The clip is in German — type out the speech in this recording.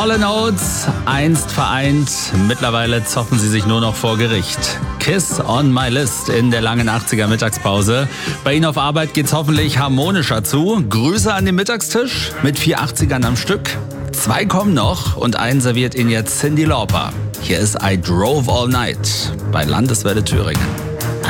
Hall & Oates, einst vereint, mittlerweile zoffen sie sich nur noch vor Gericht. Kiss on my list in der langen 80er Mittagspause. Bei Ihnen auf Arbeit geht's hoffentlich harmonischer zu. Grüße an den Mittagstisch mit 4 80ern am Stück. 2 kommen noch und einen serviert Ihnen jetzt Cyndi Lauper. Hier ist I Drove All Night bei Landeswelle Thüringen.